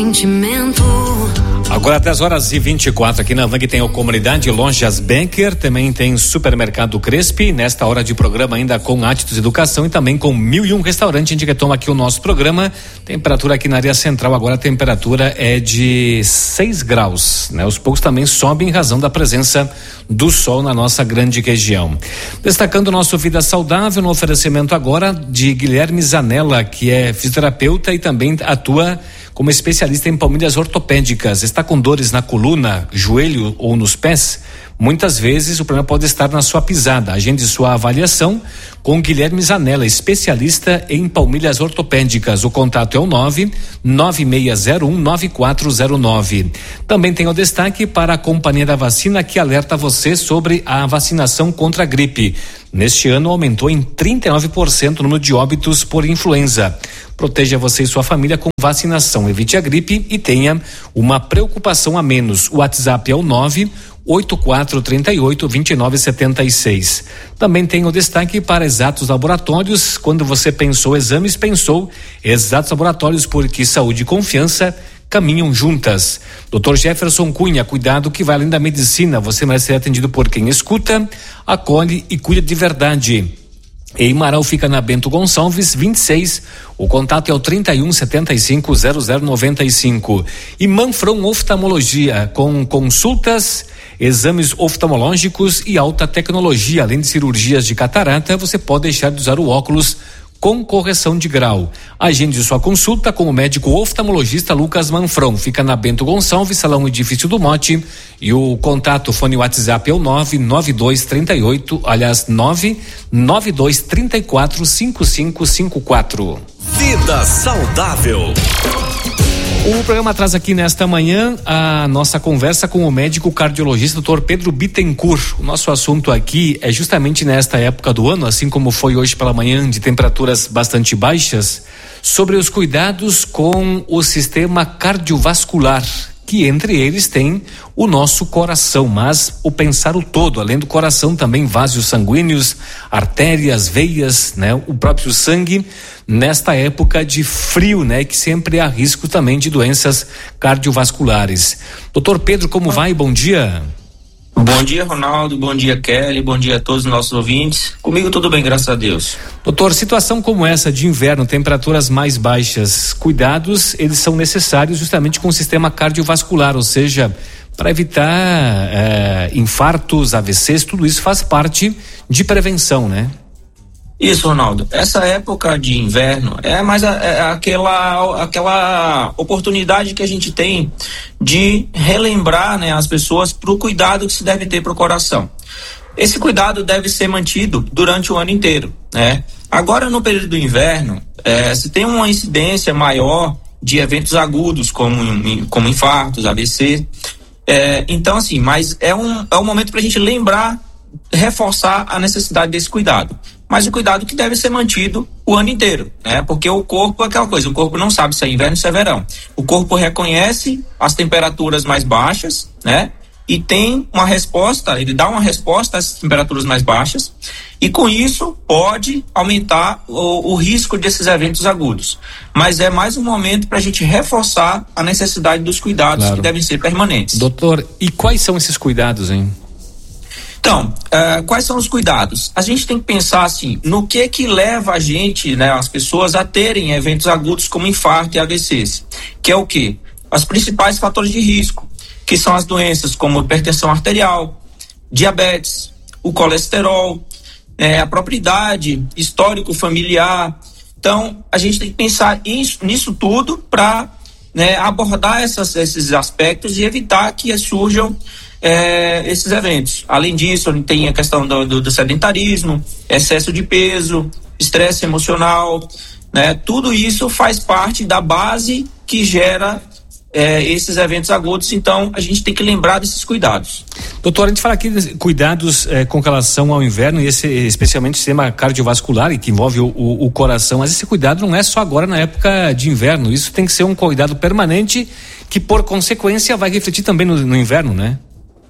Agora 10h24 aqui na Vang tem a Comunidade Lojas Becker, também tem Supermercado Crespi, nesta hora de programa ainda com Atitudes Educação e também com 1001 Restaurante, a gente retoma aqui o nosso programa. Temperatura aqui na área central, agora a temperatura é de 6 graus, né? Os poucos também sobem em razão da presença do sol na nossa grande região. Destacando o nosso Vida Saudável, no oferecimento agora de Guilherme Zanella, que é fisioterapeuta e também atua como especialista em palmilhas ortopédicas. Está com dores na coluna, joelho ou nos pés? Muitas vezes o problema pode estar na sua pisada. Agende sua avaliação com Guilherme Zanella, especialista em palmilhas ortopédicas. O contato é o 996019409. Também tem o destaque para a Companhia da Vacina, que alerta você sobre a vacinação contra a gripe. Neste ano aumentou em 39% o número de óbitos por influenza. Proteja você e sua família com vacinação. Evite a gripe e tenha uma preocupação a menos. O WhatsApp é o 984382976. Também tem o destaque para Exatos Laboratórios. Quando você pensou exames, pensou Exatos Laboratórios, porque saúde e confiança caminham juntas. Dr. Jefferson Cunha, cuidado que vai além da medicina. Você merece ser atendido por quem escuta, acolhe e cuida de verdade. Em Marau fica na Bento Gonçalves 26. O contato é o 31750095. E Manfron Oftalmologia, com consultas, exames oftalmológicos e alta tecnologia. Além de cirurgias de catarata, você pode deixar de usar o óculos com correção de grau. Agende sua consulta com o médico oftalmologista Lucas Manfron. Fica na Bento Gonçalves, Salão Edifício do Mote. E o contato, fone WhatsApp é o 992345554. Vida Saudável. O programa traz aqui nesta manhã a nossa conversa com o médico cardiologista Dr. Pedro Bittencourt. O nosso assunto aqui é justamente nesta época do ano, assim como foi hoje pela manhã, de temperaturas bastante baixas, sobre os cuidados com o sistema cardiovascular, que entre eles tem o nosso coração, mas o pensar o todo, além do coração também vasos sanguíneos, artérias, veias, né? O próprio sangue, nesta época de frio, né? Que sempre há risco também de doenças cardiovasculares. Doutor Pedro, como vai? Bom dia. Bom dia, Ronaldo, bom dia, Kelly, bom dia a todos os nossos ouvintes. Comigo tudo bem, graças a Deus. Doutor, situação como essa de inverno, temperaturas mais baixas, cuidados, eles são necessários justamente com o sistema cardiovascular, ou seja, para evitar infartos, AVCs, tudo isso faz parte de prevenção, né? Isso, Ronaldo. Essa época de inverno é mais aquela oportunidade que a gente tem de relembrar, né, as pessoas para o cuidado que se deve ter para o coração. Esse cuidado deve ser mantido durante o ano inteiro, né? Agora, no período do inverno, se tem uma incidência maior de eventos agudos, como infartos, AVC. Então, assim, mas é um momento para a gente lembrar, reforçar a necessidade desse cuidado. Mas o cuidado que deve ser mantido o ano inteiro, né? Porque o corpo é aquela coisa, o corpo não sabe se é inverno ou se é verão. O corpo reconhece as temperaturas mais baixas, né? E tem uma resposta, ele dá uma resposta a essas temperaturas mais baixas, e com isso pode aumentar o risco desses eventos agudos. Mas é mais um momento para a gente reforçar a necessidade dos cuidados, claro, que devem ser permanentes. Doutor, e quais são esses cuidados, hein? Então, quais são os cuidados? A gente tem que pensar assim, no que leva a gente, né, as pessoas a terem eventos agudos como infarto e AVCs, que é o quê? Os principais fatores de risco, que são as doenças como hipertensão arterial, diabetes, o colesterol, a própria idade, histórico familiar. Então, a gente tem que pensar nisso tudo para, né, abordar esses aspectos e evitar que surjam esses eventos. Além disso, tem a questão do sedentarismo, excesso de peso, estresse emocional, né? Tudo isso faz parte da base que gera esses eventos agudos. Então, a gente tem que lembrar desses cuidados. Doutor, a gente fala aqui de cuidados com relação ao inverno e especialmente o sistema cardiovascular, e que envolve o coração, mas esse cuidado não é só agora na época de inverno, isso tem que ser um cuidado permanente que, por consequência, vai refletir também no inverno, né?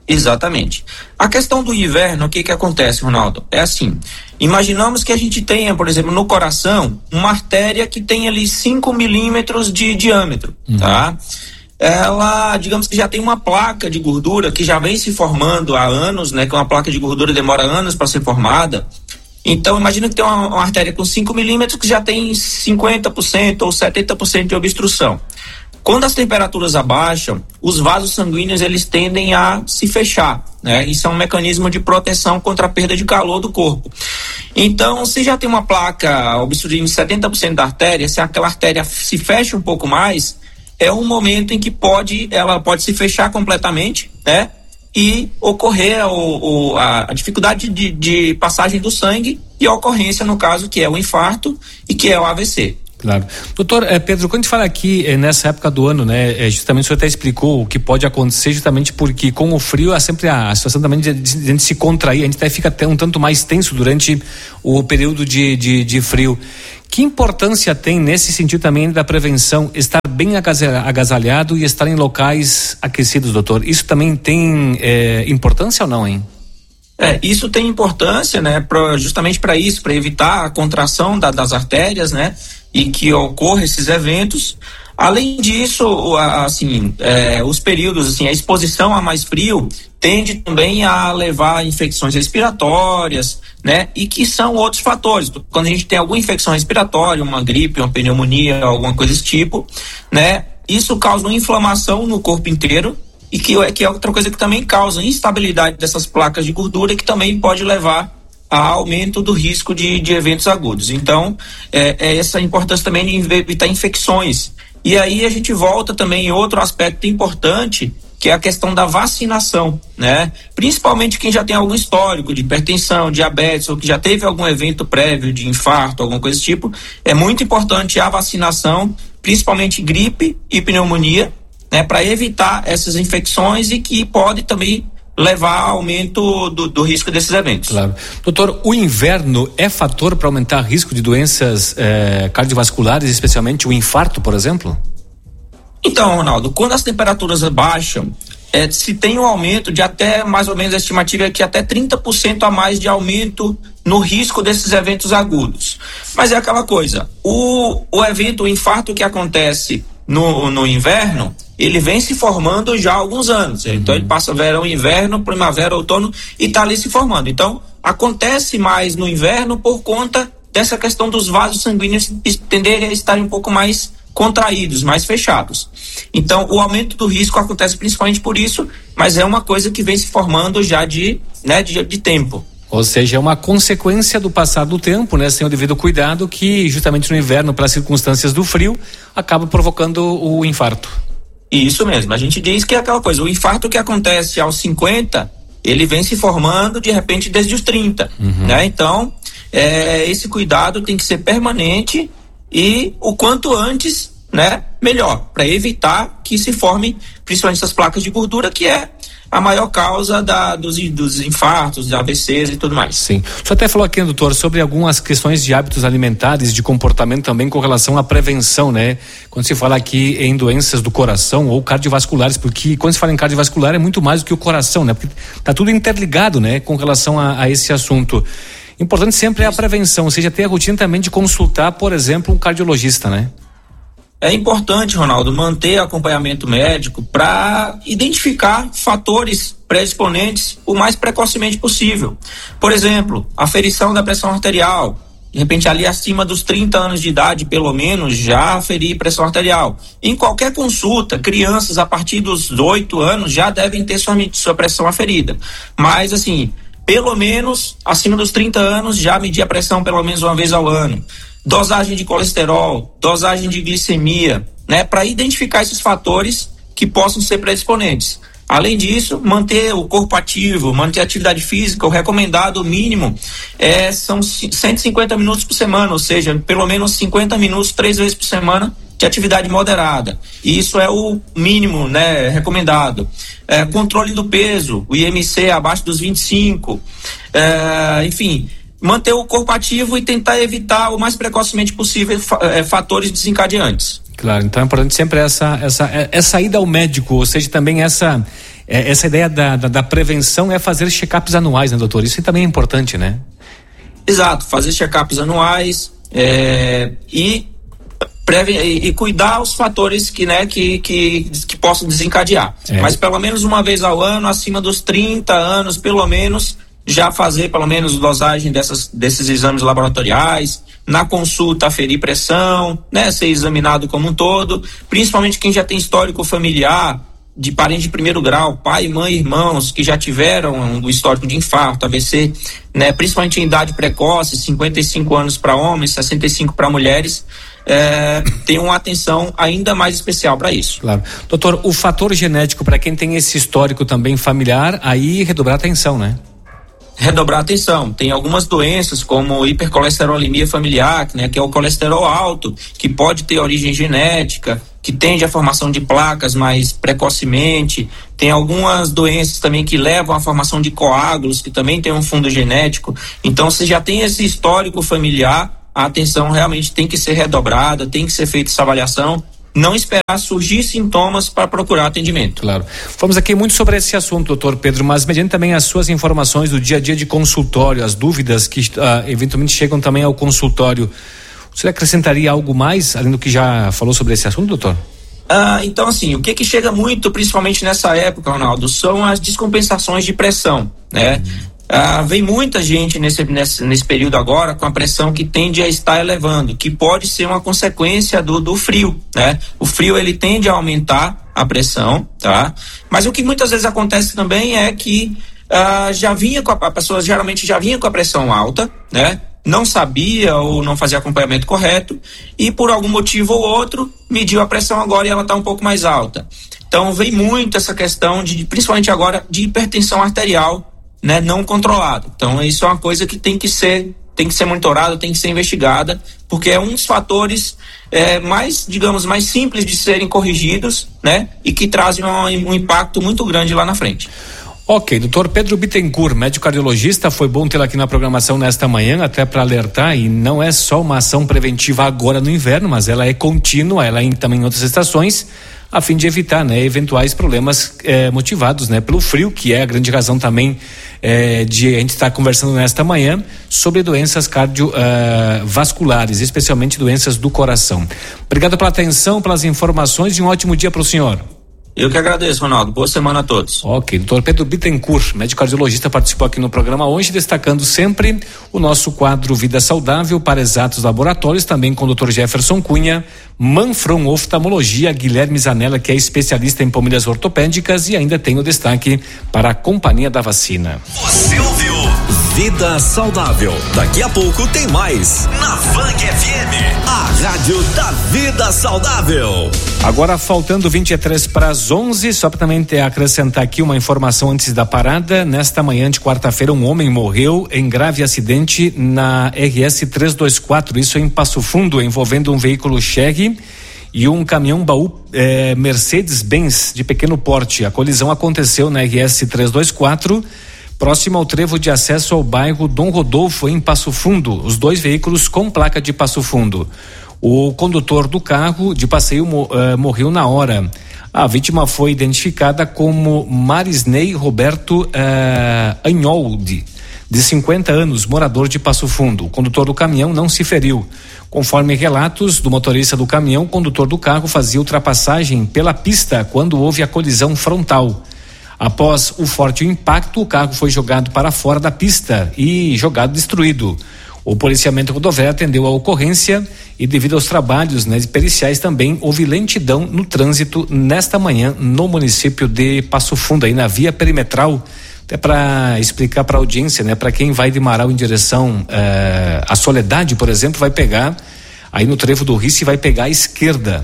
Exatamente. A questão do inverno, o que acontece, Ronaldo? É assim, imaginamos que a gente tenha, por exemplo, no coração, uma artéria que tem ali 5 milímetros de diâmetro, tá? Ela, digamos que já tem uma placa de gordura que já vem se formando há anos, né? Que uma placa de gordura demora anos para ser formada. Então, imagina que tem uma artéria com 5 milímetros que já tem 50% ou 70% de obstrução. Quando as temperaturas abaixam, os vasos sanguíneos eles tendem a se fechar, né? Isso é um mecanismo de proteção contra a perda de calor do corpo. Então, se já tem uma placa obstruindo 70% da artéria, se aquela artéria se fecha um pouco mais, é um momento em que ela pode se fechar completamente, né? E ocorrer a dificuldade de passagem do sangue e a ocorrência, no caso, que é o infarto e que é o AVC. Claro. Doutor Pedro, quando a gente fala aqui nessa época do ano, né, justamente o senhor até explicou o que pode acontecer justamente porque com o frio há sempre a situação também de a gente se contrair, a gente até fica até um tanto mais tenso durante o período de frio. Que importância tem nesse sentido também da prevenção, estar bem agasalhado e estar em locais aquecidos, doutor? Isso também tem importância ou não, hein? Isso tem importância, né, justamente para isso, para evitar a contração das artérias, né, e que ocorram esses eventos. Além disso, os períodos, assim, a exposição a mais frio tende também a levar a infecções respiratórias, né, e que são outros fatores. Quando a gente tem alguma infecção respiratória, uma gripe, uma pneumonia, alguma coisa desse tipo, né, isso causa uma inflamação no corpo inteiro, e que é outra coisa que também causa instabilidade dessas placas de gordura, que também pode levar a aumento do risco de eventos agudos. Então, essa importância também de evitar infecções. E aí a gente volta também em outro aspecto importante, que é a questão da vacinação, né? Principalmente quem já tem algum histórico de hipertensão, diabetes, ou que já teve algum evento prévio de infarto, alguma coisa desse tipo, é muito importante a vacinação, principalmente gripe e pneumonia, né, para evitar essas infecções e que pode também levar ao aumento do risco desses eventos. Claro. Doutor, o inverno é fator para aumentar o risco de doenças cardiovasculares, especialmente o infarto, por exemplo? Então, Ronaldo, quando as temperaturas baixam, se tem um aumento de até, mais ou menos, a estimativa é que até 30% a mais de aumento no risco desses eventos agudos. Mas é aquela coisa, o infarto que acontece no inverno, ele vem se formando já há alguns anos. Então ele passa verão, inverno, primavera, outono e está ali se formando. Então acontece mais no inverno por conta dessa questão dos vasos sanguíneos tenderem a estarem um pouco mais contraídos, mais fechados. Então o aumento do risco acontece principalmente por isso, mas é uma coisa que vem se formando já de tempo. Ou seja, é uma consequência do passar do tempo, né? Sem o devido cuidado, que justamente no inverno, pelas circunstâncias do frio, acaba provocando o infarto. Isso mesmo, a gente diz que é aquela coisa, o infarto que acontece aos 50, ele vem se formando de repente desde os 30, né? Então, esse cuidado tem que ser permanente e o quanto antes, né, melhor, para evitar que se forme principalmente essas placas de gordura, que é a maior causa dos infartos, de AVCs e tudo mais. Sim. O senhor até falou aqui, doutor, sobre algumas questões de hábitos alimentares, de comportamento também com relação à prevenção, né? Quando se fala aqui em doenças do coração ou cardiovasculares, porque quando se fala em cardiovascular é muito mais do que o coração, né? Porque tá tudo interligado, né? Com relação a esse assunto. Importante sempre é a prevenção, ou seja, ter a rotina também de consultar, por exemplo, um cardiologista, né? É importante, Ronaldo, manter acompanhamento médico para identificar fatores predisponentes o mais precocemente possível. Por exemplo, aferição da pressão arterial. De repente, ali acima dos 30 anos de idade, pelo menos, já aferir pressão arterial. Em qualquer consulta, crianças a partir dos 8 anos já devem ter sua pressão aferida. Mas, assim, pelo menos acima dos 30 anos, já medir a pressão pelo menos uma vez ao ano. Dosagem de colesterol, dosagem de glicemia, né, para identificar esses fatores que possam ser predisponentes. Além disso, manter o corpo ativo, manter a atividade física, o recomendado mínimo são 150 minutos por semana, ou seja, pelo menos 50 minutos 3 vezes por semana de atividade moderada. E isso é o mínimo, né, recomendado. Controle do peso, o IMC abaixo dos 25, enfim, manter o corpo ativo e tentar evitar o mais precocemente possível fatores desencadeantes. Claro, então é importante sempre essa ida ao médico, ou seja, também essa essa ideia da prevenção é fazer check-ups anuais, né, doutor? Isso também é importante, né? Exato, fazer check-ups anuais e cuidar os fatores que possam desencadear. Mas pelo menos uma vez ao ano, acima dos 30 anos, pelo menos, já fazer pelo menos dosagem desses exames laboratoriais, na consulta aferir pressão, né, ser examinado como um todo, principalmente quem já tem histórico familiar, de parente de primeiro grau, pai, mãe, irmãos, que já tiveram o histórico de infarto, AVC, né, principalmente em idade precoce, 55 anos para homens, 65 para mulheres, tem uma atenção ainda mais especial para isso. Claro. Doutor, o fator genético para quem tem esse histórico também familiar, aí redobrar a atenção, né? Redobrar a atenção. Tem algumas doenças como hipercolesterolemia familiar, né, que é o colesterol alto, que pode ter origem genética, que tende à formação de placas mais precocemente. Tem algumas doenças também que levam à formação de coágulos, que também tem um fundo genético. Então, se já tem esse histórico familiar, a atenção realmente tem que ser redobrada, tem que ser feita essa avaliação, não esperar surgir sintomas para procurar atendimento. Claro. Falamos aqui muito sobre esse assunto, doutor Pedro, mas mediante também as suas informações do dia a dia de consultório, as dúvidas que eventualmente chegam também ao consultório, você acrescentaria algo mais, além do que já falou sobre esse assunto, doutor? Então, assim, o que chega muito, principalmente nessa época, Ronaldo, são as descompensações de pressão, né? Vem muita gente nesse período agora com a pressão que tende a estar elevando, que pode ser uma consequência do frio, né? O frio, ele tende a aumentar a pressão, tá? Mas o que muitas vezes acontece também é que a pessoa geralmente já vinha com a pressão alta, né? Não sabia ou não fazia acompanhamento correto e por algum motivo ou outro mediu a pressão agora e ela está um pouco mais alta. Então vem muito essa questão principalmente agora, de hipertensão arterial, né, não controlada. Então isso é uma coisa que tem que ser monitorada, tem que ser investigada, porque é um dos fatores mais simples de serem corrigidos, né, e que trazem um impacto muito grande lá na frente. Ok, doutor Pedro Bittencourt, médico cardiologista, foi bom tê-lo aqui na programação nesta manhã, até para alertar, e não é só uma ação preventiva agora no inverno, mas ela é contínua, ela é também em outras estações, a fim de evitar, né, eventuais problemas motivados, né, pelo frio, que é a grande razão também de a gente estar conversando nesta manhã sobre doenças cardiovasculares, especialmente doenças do coração. Obrigado pela atenção, pelas informações e um ótimo dia para o senhor. Eu que agradeço, Ronaldo. Boa semana a todos. Ok, doutor Pedro Bittencourt, médico cardiologista, participou aqui no programa hoje, destacando sempre o nosso quadro Vida Saudável para Exatos Laboratórios, também com o doutor Jefferson Cunha, Manfron Oftalmologia, Guilherme Zanella, que é especialista em palmilhas ortopédicas, e ainda tem o destaque para a Companhia da Vacina. Você ouviu Vida Saudável. Daqui a pouco tem mais na Fang FM, a rádio da Vida Saudável. Agora faltando 23 para as 11, só para também acrescentar aqui uma informação antes da parada. Nesta manhã de quarta-feira, um homem morreu em grave acidente na RS 324, isso em Passo Fundo, envolvendo um veículo Chery e um caminhão baú Mercedes-Benz de pequeno porte. A colisão aconteceu na RS 324, próximo ao trevo de acesso ao bairro Dom Rodolfo, em Passo Fundo. Os dois veículos com placa de Passo Fundo. O condutor do carro de passeio morreu na hora. A vítima foi identificada como Marisney Roberto Anholdi, de 50 anos, morador de Passo Fundo. O condutor do caminhão não se feriu. Conforme relatos do motorista do caminhão, o condutor do carro fazia ultrapassagem pela pista quando houve a colisão frontal. Após o forte impacto, o carro foi jogado para fora da pista e destruído. O policiamento rodoviário atendeu a ocorrência e, devido aos trabalhos periciais, também houve lentidão no trânsito nesta manhã no município de Passo Fundo, aí na via perimetral. Até para explicar para a audiência, para quem vai de Marau em direção à Soledade, por exemplo, vai pegar aí no trevo do Rice, vai pegar à esquerda,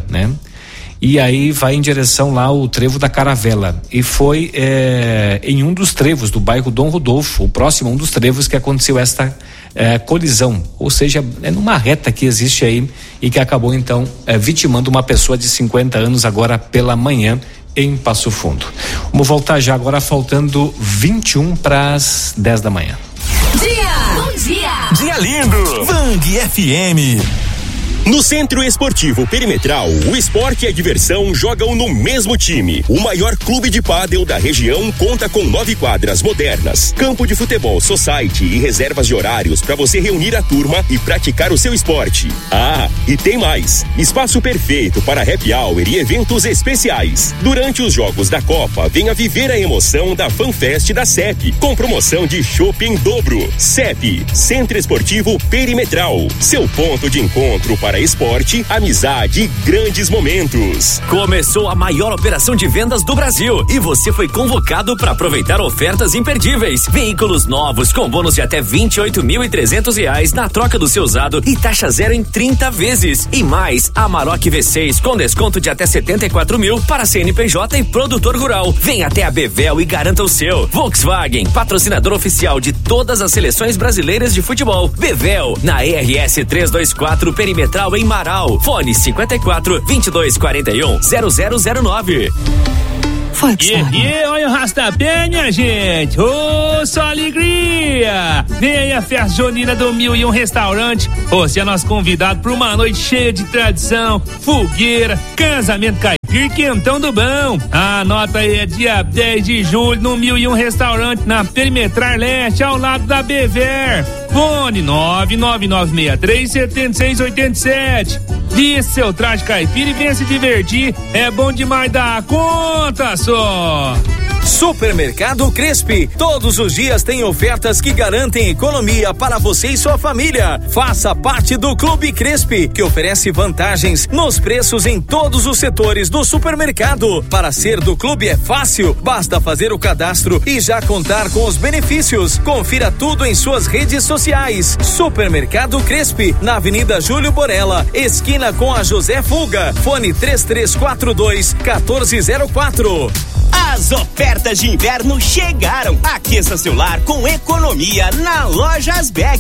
e aí vai em direção lá ao trevo da Caravela, e foi em um dos trevos do bairro Dom Rodolfo, o próximo a um dos trevos, que aconteceu esta colisão, ou seja, é numa reta que existe aí e que acabou então vitimando uma pessoa de 50 anos agora pela manhã em Passo Fundo. Vamos voltar já agora, faltando 21 para as 10 da manhã. Bom dia! Dia lindo! Fang FM. No Centro Esportivo Perimetral, o esporte e a diversão jogam no mesmo time. O maior clube de pádel da região conta com 9 quadras modernas, campo de futebol society e reservas de horários para você reunir a turma e praticar o seu esporte. Ah, e tem mais. Espaço perfeito para happy hour e eventos especiais. Durante os jogos da Copa, venha viver a emoção da FanFest da CEP, com promoção de chopp em dobro. CEP, Centro Esportivo Perimetral. Seu ponto de encontro para esporte, amizade e grandes momentos. Começou a maior operação de vendas do Brasil e você foi convocado para aproveitar ofertas imperdíveis. Veículos novos com bônus de até R$28.300 na troca do seu usado e taxa zero em 30 vezes. E mais, Amarok V6 com desconto de até 74 mil para CNPJ e produtor rural. Vem até a Bevel e garanta o seu. Volkswagen, patrocinador oficial de todas as seleções brasileiras de futebol. Bevel, na ERS 324 Perimetral em Marau. Fone 54-2241-0009. Olha o rastapé, minha gente. Ô, só alegria. Vem aí a festa junina do 1001 Restaurante. Você é nosso convidado para uma noite cheia de tradição, fogueira, casamento caipira, quentão do bom. Anota aí, é dia 10 de julho no 1001 Restaurante, na Perimetral Leste, ao lado da Bever. Fone 99963-7687. Vista seu traje caipira e venha se divertir. É bom demais dar conta só. Supermercado Crespi. Todos os dias tem ofertas que garantem economia para você e sua família. Faça parte do Clube Crespi, que oferece vantagens nos preços em todos os setores do supermercado. Para ser do clube é fácil, basta fazer o cadastro e já contar com os benefícios. Confira tudo em suas redes sociais. Supermercado Crespi, na Avenida Júlio Borella, esquina com a José Fulga. Fone 3342-1404. As ofertas de inverno chegaram. Aqueça seu lar com economia na Lojas Becker.